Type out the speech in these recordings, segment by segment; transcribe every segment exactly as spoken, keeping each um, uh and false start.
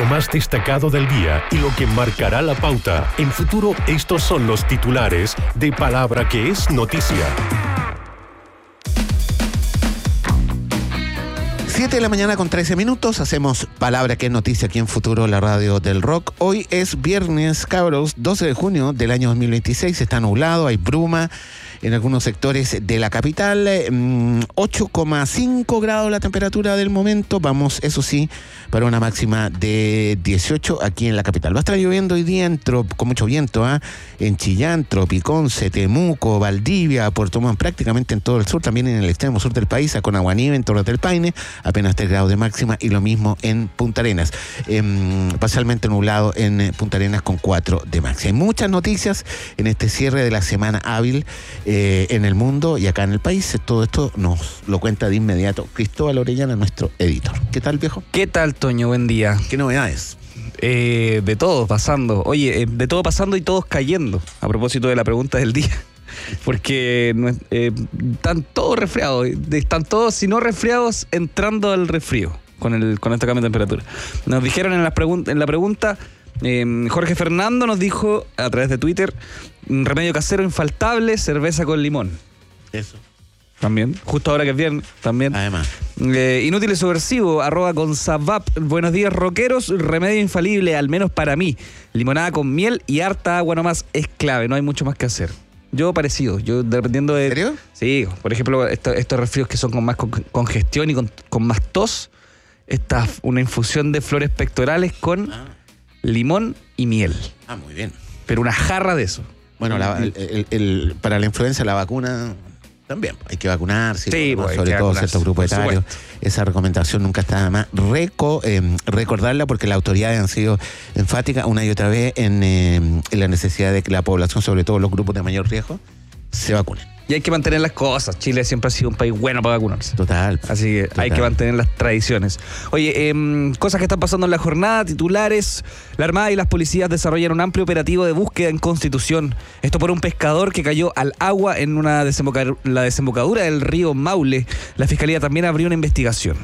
más destacado del día y lo que marcará la pauta. En Futuro, estos son los titulares de Palabra que es noticia. siete de la mañana con trece minutos, hacemos Palabra que es noticia aquí en Futuro, la radio del rock. Hoy es viernes, cabros, doce de junio del año dos mil veintiséis, está nublado, hay bruma en algunos sectores de la capital, ocho coma cinco grados la temperatura del momento, vamos, eso sí, para una máxima de dieciocho aquí en la capital. Va a estar lloviendo hoy día en trop, con mucho viento, ¿eh? en Chillán, Tropiconce, Temuco, Valdivia, Puerto Montt, prácticamente en todo el sur, también en el extremo sur del país, con aguanieve en Torres del Paine, apenas tres grados de máxima, y lo mismo en Punta Arenas, eh, parcialmente nublado en Punta Arenas con cuatro de máxima. Hay muchas noticias en este cierre de la semana hábil eh, en el mundo y acá en el país. Todo esto nos lo cuenta de inmediato Cristóbal Orellana, nuestro editor. ¿Qué tal, viejo? ¿Qué tal, Toño? Buen día. ¿Qué novedades? Eh, de todo pasando. Oye, eh, de todo pasando y todos cayendo. A propósito de la pregunta del día. Porque eh, están todos resfriados. Están todos, si no resfriados, entrando al resfrío con, el, con este cambio de temperatura. Nos dijeron en la, pregun- en la pregunta, eh, Jorge Fernando nos dijo a través de Twitter, remedio casero infaltable, cerveza con limón. Eso. También, justo ahora que es viernes, también. Además. Eh, inútil y subversivo, arroba con Zabap. Buenos días, rockeros. Remedio infalible, al menos para mí. Limonada con miel y harta agua nomás es clave, no hay mucho más que hacer. Yo parecido, yo dependiendo de... ¿En serio? Sí, por ejemplo, esto, estos resfríos que son con más con, congestión y con, con más tos, esta, una infusión de flores pectorales con ah. limón y miel. Ah, muy bien. Pero una jarra de eso. Bueno, la, el, el, el, para la influenza la vacuna... También, hay que vacunarse, sí, ¿no? pues, sobre todo ciertos grupos etarios. Esa recomendación nunca está más reco, eh, recordarla porque las autoridades han sido enfáticas una y otra vez en, eh, en la necesidad de que la población, sobre todo los grupos de mayor riesgo, se vacunen. Y hay que mantener las cosas. Chile siempre ha sido un país bueno para vacunarse. Total. Así que total. Hay que mantener las tradiciones. Oye, eh, cosas que están pasando en la jornada, titulares. La Armada y las policías desarrollan un amplio operativo de búsqueda en Constitución. Esto por un pescador que cayó al agua en una desemboca- la desembocadura del río Maule. La Fiscalía también abrió una investigación.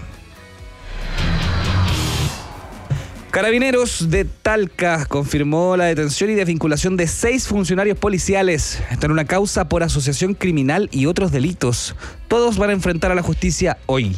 Carabineros de Talca confirmó la detención y desvinculación de seis funcionarios policiales. Esto en una causa por asociación criminal y otros delitos. Todos van a enfrentar a la justicia hoy.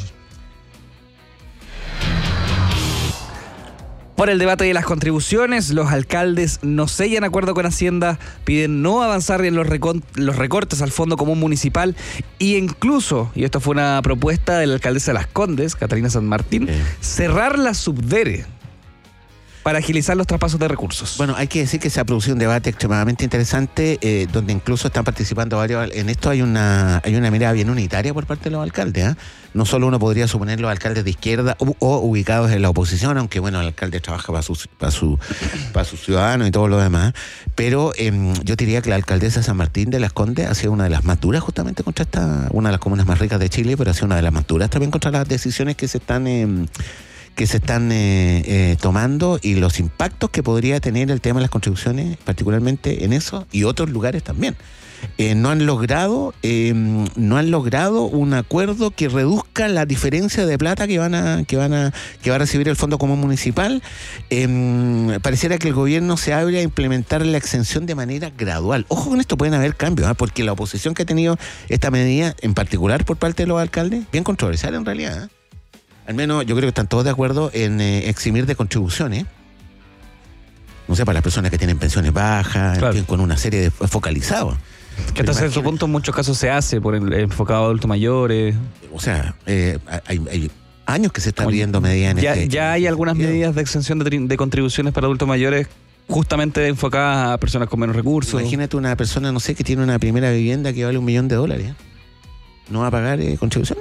Por el debate de las contribuciones, los alcaldes no sellan acuerdo con Hacienda, piden no avanzar en los, recon- los recortes al Fondo Común Municipal y incluso, y esto fue una propuesta de la alcaldesa de Las Condes, Catalina San Martín, eh. cerrar la Subdere para agilizar los traspasos de recursos. Bueno, hay que decir que se ha producido un debate extremadamente interesante, eh, donde incluso están participando varios. En esto hay una hay una mirada bien unitaria por parte de los alcaldes. ¿eh? No solo uno podría suponer los alcaldes de izquierda o, o ubicados en la oposición, aunque bueno, el alcalde trabaja para sus para su, para sus ciudadanos y todo lo demás. Pero eh, yo diría que la alcaldesa San Martín de Las Condes ha sido una de las más duras justamente contra esta, una de las comunas más ricas de Chile, pero ha sido una de las más duras también contra las decisiones que se están... Eh, que se están eh, eh, tomando y los impactos que podría tener el tema de las contribuciones, particularmente en eso y otros lugares también. Eh, no han logrado eh, no han logrado un acuerdo que reduzca la diferencia de plata que van a que van a que va a recibir el Fondo Común Municipal. Eh, pareciera que el gobierno se abre a implementar la exención de manera gradual. Ojo con esto, pueden haber cambios, ¿eh? porque la oposición que ha tenido esta medida, en particular por parte de los alcaldes, bien controversial en realidad, ¿eh? Al menos yo creo que están todos de acuerdo en eh, eximir de contribuciones, no sé, para las personas que tienen pensiones bajas, claro. en fin, con una serie de focalizados. Que hasta cierto punto en muchos casos se hace por el enfocado a adultos mayores. O sea, eh, hay, hay años que se están viendo medidas en ya, este... Ya hay algunas sentido. medidas de exención de, de contribuciones para adultos mayores justamente enfocadas a personas con menos recursos. Imagínate una persona, no sé, que tiene una primera vivienda que vale un millón de dólares. ¿eh? ¿No va a pagar eh, contribución?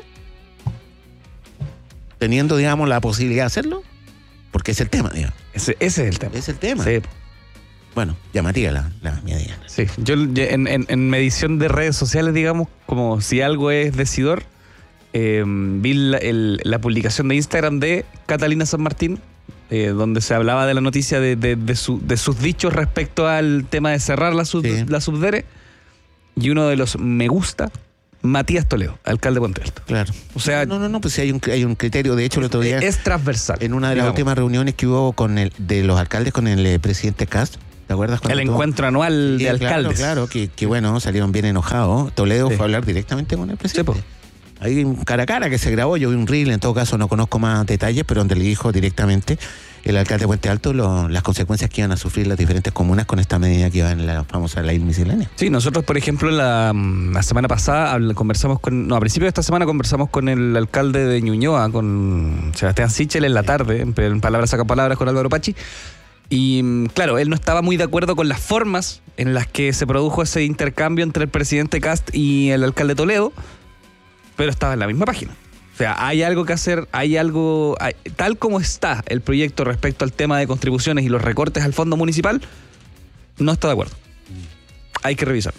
Teniendo, digamos, la posibilidad de hacerlo, porque es el tema, digamos. Ese, ese es el tema. Es el tema. Sí. Bueno, llamativa la, la medida. Sí, yo en, en, en medición de redes sociales, digamos, como si algo es decidor, eh, vi la, el, la publicación de Instagram de Catalina San Martín, eh, donde se hablaba de la noticia de, de, de, su, de sus dichos respecto al tema de cerrar la, sub, sí. la Subdere, y uno de los me gusta Matías Toledo, alcalde de Puente Alto. Claro. O sea, no, no, no, pues sí hay un, hay un criterio. De hecho, el otro día, es transversal. En una de las digamos. últimas reuniones que hubo con el de los alcaldes con el eh, presidente Cast, ¿te acuerdas? El tuvo? encuentro anual Sí, de alcaldes. Claro, claro, que, que bueno, salieron bien enojados. Toledo Sí. fue a hablar directamente con el presidente. Sí, po. Ahí cara a cara que se grabó, yo vi un reel, en todo caso no conozco más detalles, pero donde le dijo directamente el alcalde de Puente Alto lo, las consecuencias que iban a sufrir las diferentes comunas con esta medida que iba en la famosa ley miscelánea. Sí, nosotros, por ejemplo, la, la semana pasada habl- conversamos con, no, a principios de esta semana conversamos con el alcalde de Ñuñoa, con Sebastián Sichel en la tarde, en, en palabras saca palabras con Álvaro Pachi. Y claro, él no estaba muy de acuerdo con las formas en las que se produjo ese intercambio entre el presidente Cast y el alcalde Toledo, pero estaba en la misma página. O sea, hay algo que hacer, hay algo, hay, tal como está el proyecto respecto al tema de contribuciones y los recortes al fondo municipal, no está de acuerdo. Hay que revisarlo.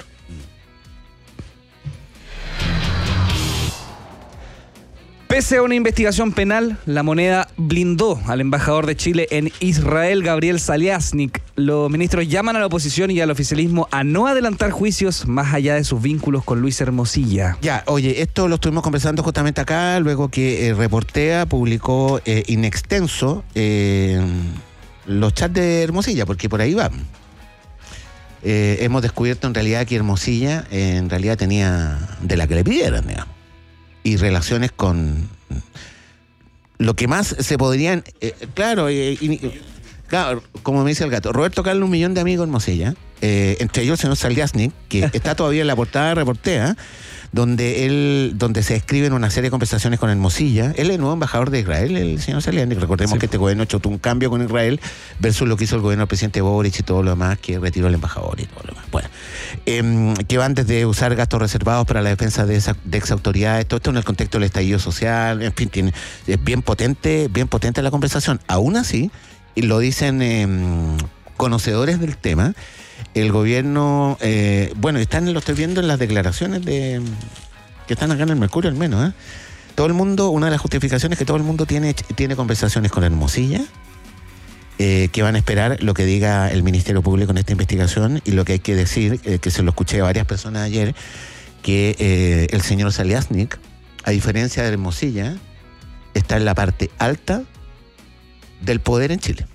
Pese a una investigación penal, La Moneda blindó al embajador de Chile en Israel, Gabriel Saliasnik. Los ministros llaman a la oposición y al oficialismo a no adelantar juicios más allá de sus vínculos con Luis Hermosilla. Ya, oye, esto lo estuvimos conversando justamente acá, luego que eh, Reportea publicó eh, in extenso eh, los chats de Hermosilla, porque por ahí va. Eh, hemos descubierto en realidad que Hermosilla eh, en realidad tenía de la que le pidieran, digamos. Y relaciones con lo que más se podrían, eh, claro, eh, y, claro, como me dice el gato, Roberto Carlos, un millón de amigos en Hermosilla, eh, entre ellos el señor Saliasnik, que está todavía en la portada de Reportea, donde él, donde se describen una serie de conversaciones con Hermosilla. Él es el nuevo embajador de Israel, el señor Saliasnik. Recordemos Sí. que este gobierno ha hecho un cambio con Israel versus lo que hizo el gobierno del presidente Boric y todo lo demás, que retiró al embajador y todo lo demás. Bueno, eh, que van desde usar gastos reservados para la defensa de, esa, de exautoridades, todo esto en el contexto del estallido social, en fin, tiene, es bien potente, bien potente la conversación. Aún así, y lo dicen eh, conocedores del tema, el gobierno, eh, bueno, están, lo estoy viendo en las declaraciones de que están acá en el Mercurio al menos, ¿eh? Todo el mundo, una de las justificaciones es que todo el mundo tiene, tiene conversaciones con Hermosilla, eh, que van a esperar lo que diga el Ministerio Público en esta investigación, y lo que hay que decir, eh, que se lo escuché a varias personas ayer, que eh, el señor Saliasnik, a diferencia de Hermosilla, está en la parte alta del poder en Chile.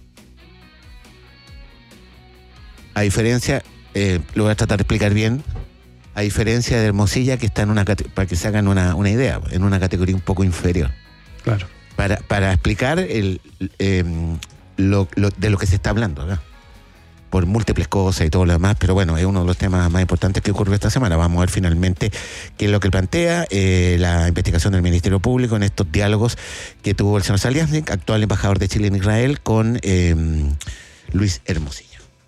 A diferencia, eh, lo voy a tratar de explicar bien, a diferencia de Hermosilla, que está en una, para que se hagan una, una idea, en una categoría un poco inferior. Claro. Para, para explicar el, eh, lo, lo, de lo que se está hablando acá, por múltiples cosas y todo lo demás, pero bueno, es uno de los temas más importantes que ocurrió esta semana. Vamos a ver finalmente qué es lo que plantea eh, la investigación del Ministerio Público en estos diálogos que tuvo el señor Saliasnik, actual embajador de Chile en Israel, con eh, Luis Hermosilla.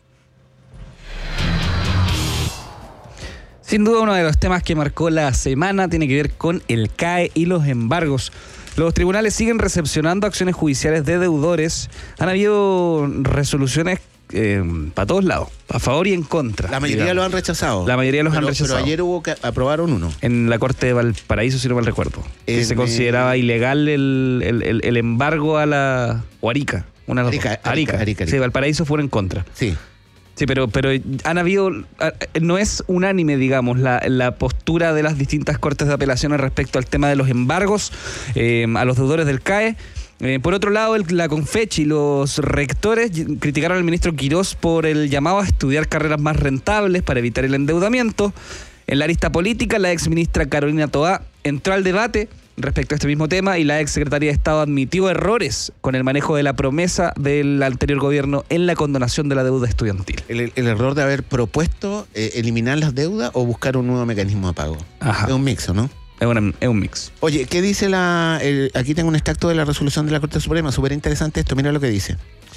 Sin duda, uno de los temas que marcó la semana tiene que ver con el C A E y los embargos. Los tribunales siguen recepcionando acciones judiciales de deudores. Han habido resoluciones eh, para todos lados, a favor y en contra. La mayoría digamos. lo han rechazado. La mayoría los pero, han rechazado. Pero ayer hubo que aprobaron uno. En la Corte de Valparaíso, si no mal recuerdo. Que En, se consideraba eh, ilegal el, el, el, el embargo a la... o Arica. Una de las Arica, dos. Arica, Arica, Arica. Sí, Valparaíso fueron en contra. Sí. Sí, pero, pero han habido, no es unánime, digamos, la, la postura de las distintas cortes de apelaciones respecto al tema de los embargos eh, a los deudores del C A E. Eh, por otro lado, el, la Confechi y los rectores criticaron al ministro Quirós por el llamado a estudiar carreras más rentables para evitar el endeudamiento. En la arista política, la exministra Carolina Toá entró al debate respecto a este mismo tema y la ex secretaria de Estado admitió errores con el manejo de la promesa del anterior gobierno en la condonación de la deuda estudiantil. El, el error de haber propuesto eh, eliminar las deudas o buscar un nuevo mecanismo de pago. Ajá. Es un mixo, ¿no? Es, una, es un mix. Oye, ¿qué dice la...? El, aquí tengo un extracto de la resolución de la Corte Suprema, súper interesante esto, mira lo que dice.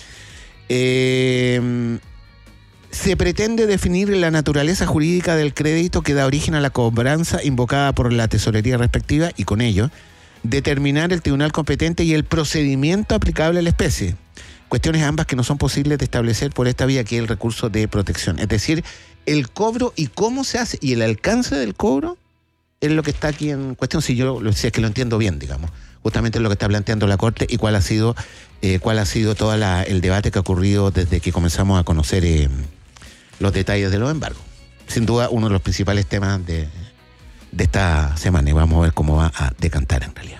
Eh... Se pretende definir la naturaleza jurídica del crédito que da origen a la cobranza invocada por la tesorería respectiva y con ello determinar el tribunal competente y el procedimiento aplicable a la especie. Cuestiones ambas que no son posibles de establecer por esta vía, que es el recurso de protección. Es decir, el cobro y cómo se hace y el alcance del cobro es lo que está aquí en cuestión, si yo si es que lo entiendo bien, digamos. Justamente es lo que está planteando la Corte y cuál ha sido, eh, cuál ha sido todo el debate que ha ocurrido desde que comenzamos a conocer Eh, los detalles de los embargos. Sin duda, uno de los principales temas de, de esta semana y vamos a ver cómo va a decantar en realidad.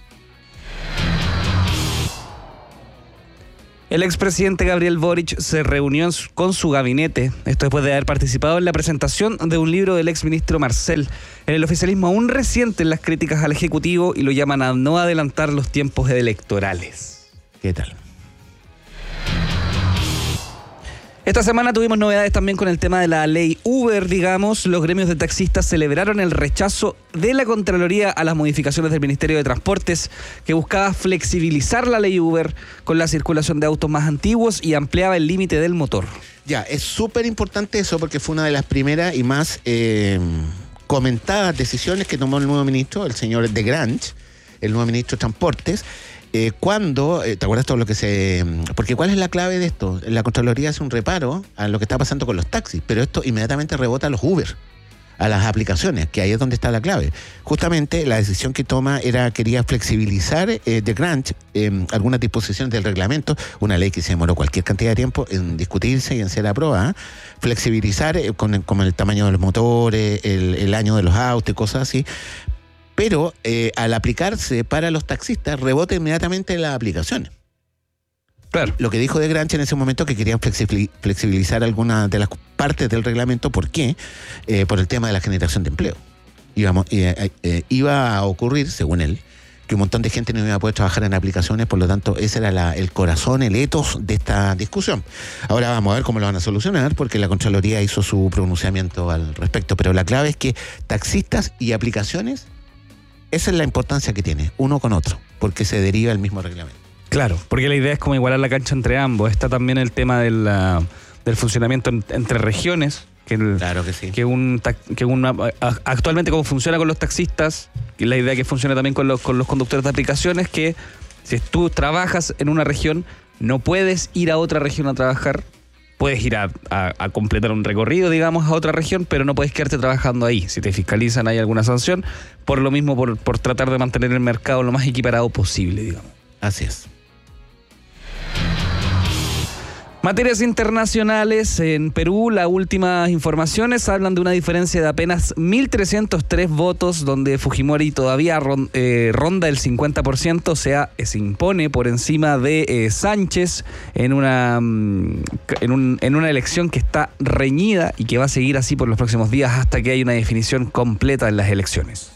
El expresidente Gabriel Boric se reunió con su gabinete, esto después de haber participado en la presentación de un libro del exministro Marcel. En el oficialismo aún resienten las críticas al Ejecutivo y lo llaman a no adelantar los tiempos electorales. ¿Qué tal? Esta semana tuvimos novedades también con el tema de la ley Uber, digamos. Los gremios de taxistas celebraron el rechazo de la Contraloría a las modificaciones del Ministerio de Transportes, que buscaba flexibilizar la ley Uber con la circulación de autos más antiguos y ampliaba el límite del motor. Ya, es súper importante eso porque fue una de las primeras y más eh, comentadas decisiones que tomó el nuevo ministro, el señor de Grange, el nuevo ministro de Transportes. Eh, cuando, eh, ¿te acuerdas todo lo que se...? Porque ¿cuál es la clave de esto? La Contraloría hace un reparo a lo que está pasando con los taxis, pero esto inmediatamente rebota a los Uber, a las aplicaciones, que ahí es donde está la clave. Justamente la decisión que toma era, quería flexibilizar eh, de Grange eh, algunas disposiciones del reglamento, una ley que se demoró cualquier cantidad de tiempo en discutirse y en ser aprobada, flexibilizar eh, con, el, con el tamaño de los motores, el, el año de los autos y cosas así. Pero eh, al aplicarse para los taxistas, rebota inmediatamente las aplicaciones. Claro. Lo que dijo de Granche en ese momento que querían flexibilizar algunas de las partes del reglamento. ¿Por qué? Eh, por el tema de la generación de empleo. Íbamos, eh, eh, iba a ocurrir, según él, que un montón de gente no iba a poder trabajar en aplicaciones, por lo tanto ese era la, el corazón, el ethos de esta discusión. Ahora vamos a ver cómo lo van a solucionar, porque la Contraloría hizo su pronunciamiento al respecto, pero la clave es que taxistas y aplicaciones, esa es la importancia que tiene, uno con otro, porque se deriva el mismo reglamento. Claro, porque la idea es como igualar la cancha entre ambos. Está también el tema del, uh, del funcionamiento en, entre regiones. Que el, claro que sí. Que, un, que una, actualmente como funciona con los taxistas, y la idea que funcione también con los, con los conductores de aplicaciones, que si tú trabajas en una región, no puedes ir a otra región a trabajar. Puedes ir a, a, a completar un recorrido, digamos, a otra región, pero no puedes quedarte trabajando ahí. Si te fiscalizan, hay alguna sanción. Por lo mismo, por, por tratar de mantener el mercado lo más equiparado posible, digamos. Así es. Materias internacionales. En Perú, las últimas informaciones hablan de una diferencia de apenas mil trescientos tres votos, donde Fujimori todavía ron, eh, ronda el cincuenta por ciento, o sea, se impone por encima de eh, Sánchez en una, en, un, en una elección que está reñida y que va a seguir así por los próximos días hasta que haya una definición completa en las elecciones.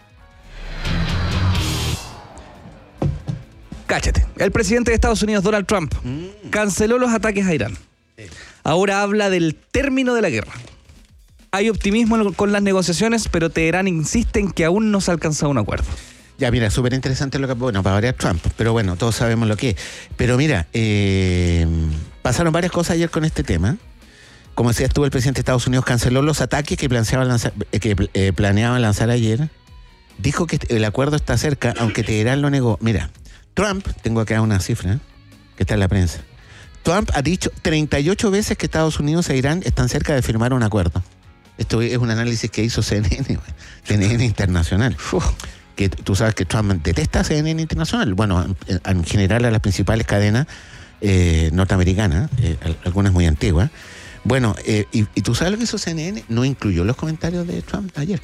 Cáchate, el presidente de Estados Unidos, Donald Trump, mm. canceló los ataques a Irán. Sí. Ahora habla del término de la guerra. Hay optimismo con las negociaciones, pero Teherán insiste en que aún no se ha alcanzado un acuerdo. Ya, mira, súper interesante lo que... Bueno, para variar Trump, pero bueno, todos sabemos lo que es. Pero mira, eh, pasaron varias cosas ayer con este tema. Como decía, estuvo el presidente de Estados Unidos, canceló los ataques que planeaban lanzar, que, eh, planeaban lanzar ayer. Dijo que el acuerdo está cerca, aunque Teherán lo negó. Mira... Trump, tengo acá una cifra que está en la prensa. Trump ha dicho treinta y ocho veces que Estados Unidos e Irán están cerca de firmar un acuerdo. Esto es un análisis que hizo C N N, C N N Internacional. Uf. Que tú sabes que Trump detesta C N N Internacional. Bueno, en, en general a las principales cadenas eh, norteamericanas, eh, algunas muy antiguas. Bueno, eh, y, y tú sabes lo que hizo C N N, no incluyó los comentarios de Trump ayer.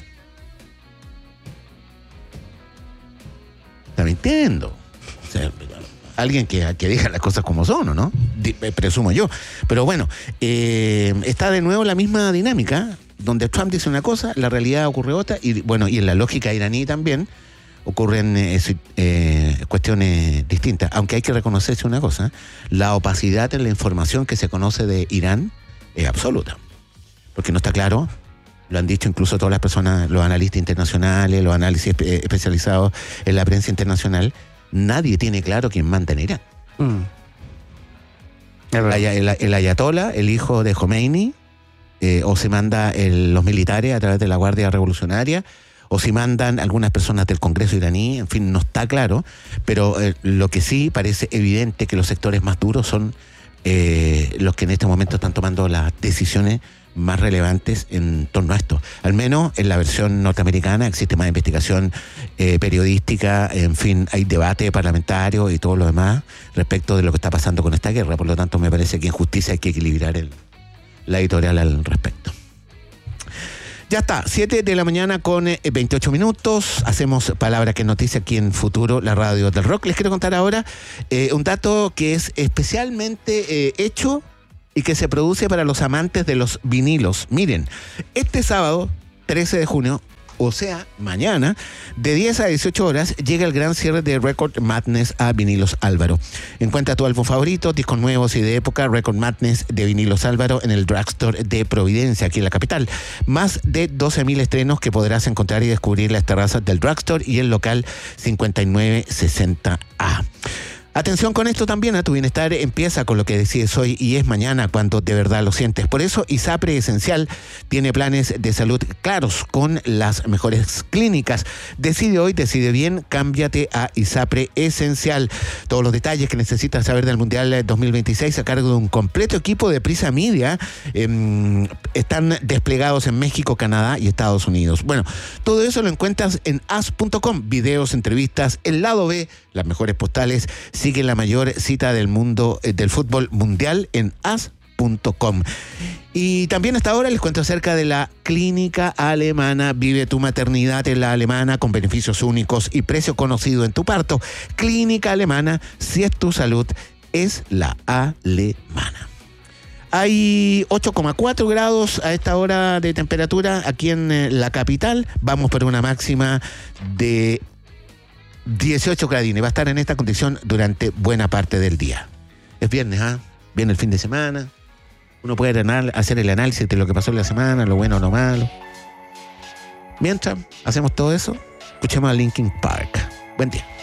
Está mintiendo. O sea, alguien que, que diga las cosas como son, ¿no? D- presumo yo. Pero bueno, eh, está de nuevo la misma dinámica, donde Trump dice una cosa, la realidad ocurre otra, y bueno, y en la lógica iraní también ocurren eh, eh, cuestiones distintas. Aunque hay que reconocerse una cosa, la opacidad en la información que se conoce de Irán es absoluta. Porque no está claro, lo han dicho incluso todas las personas, los analistas internacionales, los análisis espe- especializados en la prensa internacional, nadie tiene claro quién manda en Irán. Mm. El, el, el ayatollah, el hijo de Khomeini, eh, o se manda el, los militares a través de la Guardia Revolucionaria, o si mandan algunas personas del Congreso iraní, en fin, no está claro, pero eh, lo que sí parece evidente que los sectores más duros son eh, los que en este momento están tomando las decisiones más relevantes en torno a esto. Al menos en la versión norteamericana existe más investigación eh, periodística, en fin, hay debate parlamentario y todo lo demás respecto de lo que está pasando con esta guerra. Por lo tanto, me parece que en justicia hay que equilibrar el, la editorial al respecto. Ya está, siete de la mañana con eh, veintiocho minutos. Hacemos Palabra que es Noticia aquí en Futuro, la radio del rock. Les quiero contar ahora eh, un dato que es especialmente eh, hecho y que se produce para los amantes de los vinilos. Miren, este sábado, trece de junio, o sea, mañana, de diez a dieciocho horas, llega el gran cierre de Record Madness a Vinilos Álvaro. Encuentra tu álbum favorito, discos nuevos y de época, Record Madness de Vinilos Álvaro en el Drugstore de Providencia, aquí en la capital. Más de doce mil estrenos que podrás encontrar y descubrir en las terrazas del Drugstore y el local cincuenta y nueve sesenta A. Atención con esto también, a tu bienestar empieza con lo que decides hoy y es mañana cuando de verdad lo sientes. Por eso ISAPRE Esencial tiene planes de salud claros con las mejores clínicas. Decide hoy, decide bien, cámbiate a ISAPRE Esencial. Todos los detalles que necesitas saber del Mundial dos mil veintiséis a cargo de un completo equipo de Prisa Media eh, están desplegados en México, Canadá y Estados Unidos. Bueno, todo eso lo encuentras en as punto com. Videos, entrevistas, el lado B, las mejores postales. Sigue la mayor cita del mundo eh, del fútbol mundial en as punto com. Y también hasta ahora les cuento acerca de la Clínica Alemana. Vive tu maternidad en la Alemana con beneficios únicos y precio conocido en tu parto. Clínica Alemana, si es tu salud, es la alemana. Hay ocho coma cuatro grados a esta hora de temperatura aquí en eh, la capital. Vamos por una máxima de dieciocho gradines. Va a estar en esta condición durante buena parte del día. Es viernes, ¿ah? ¿eh? Viene el fin de semana. Uno puede hacer el análisis de lo que pasó en la semana, lo bueno o lo malo. Mientras hacemos todo eso, escuchemos a Linkin Park. Buen día.